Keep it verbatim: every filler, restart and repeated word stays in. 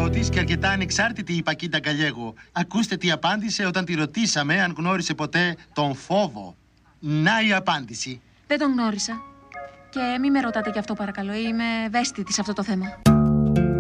εργοδότης και αρκετά ανεξάρτητη η Πακίντα Γκαλιέγο. Ακούστε τι απάντησε όταν τη ρωτήσαμε αν γνώρισε ποτέ τον φόβο. Να η απάντηση. Δεν τον γνώρισα. Και μη με ρωτάτε γι' αυτό παρακαλώ, είμαι ευαίσθητη σε αυτό το θέμα.